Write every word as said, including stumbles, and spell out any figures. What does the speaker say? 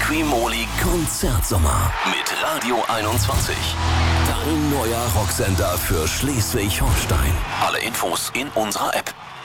Quimoli Konzertsommer mit Radio einundzwanzig. Dein neuer Rocksender für Schleswig-Holstein. Alle Infos in unserer App.